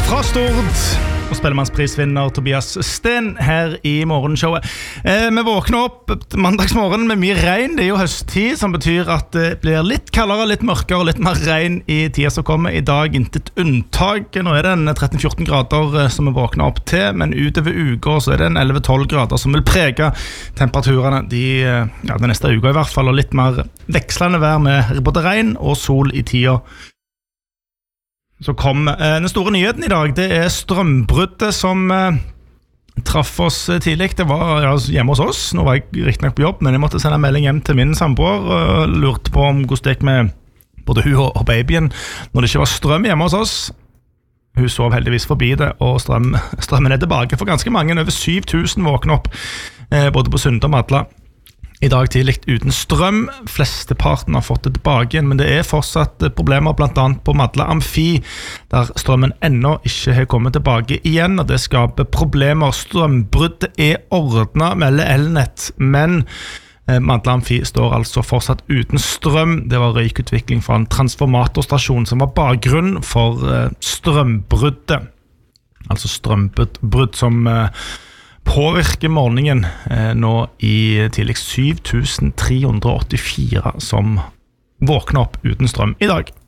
fra Stord og spellemannsprisvinner Tobias Sten her i morgenshowet. Vi våkner opp mandagsmorgen med mye regn. Det jo høsttid, som betyr at det blir litt kaldere, litt mørkere og litt mer regn i tida som kommer. I dag intet unntak. Nå det en 13-14 grader som vi våkner opp til, men utover uka så det en 11-12 grader som vil prege temperaturene den neste uka i hvert fall, og litt mer vekslende vær med både regn og sol i tida. Så kom den store nyheten i dag. Det strømbruddet som traff oss tidlig. Det var hjemme hos oss. Nå var jeg riktig nok på jobb, men jeg måtte sende en melding hjem til min samboer og lurte på om hvordan det gikk med både hun og babyen når det ikke var strøm hjemme hos oss. Hun sov heldigvis forbi det, og strømmen tilbake for ganske mange. Over 7000 våkne opp, både på Sunde og Madla. I dag tidlig uten strøm. Flesteparten har fått det tilbake igjen, men det fortsatt problemer blant annet på Madla Amfi, der strømmen ennå ikke har kommet tilbake igjen, og det skaper problemer. Strømbruddet ordnet, melder Elnett, men Madla Amfi står altså fortsatt uten strøm. Det var røykutvikling fra en transformatorstasjon som var bakgrunn for strømbruddet. Altså strømbrudd som påvirker morgenen nå i tidligst 7384 som våkner opp uten strøm i dag.